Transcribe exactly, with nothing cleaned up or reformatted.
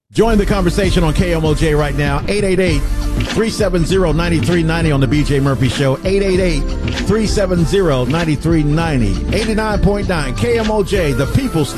Join the conversation on K M O J right now. eight eight eight, three seven zero, nine three nine zero on the B J Murphy Show. eight eight eight, three seven zero, nine three nine zero. eighty-nine point nine K M O J, the People's